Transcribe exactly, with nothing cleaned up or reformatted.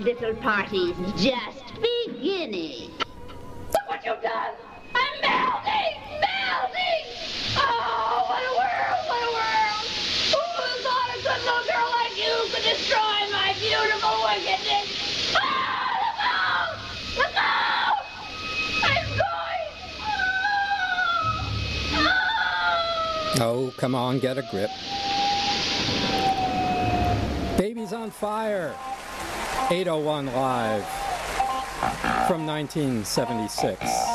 little party's just beginning. Look what you've done! I'm melting! Melting! Oh, what a world! What a world! Who would have thought a good little girl like you could destroy my beautiful wickedness? Ah, look out! Look out! I'm going! Ah! Ah! Oh, come on, get a grip. Baby's on Fire, eight oh one Live from nineteen seventy-six.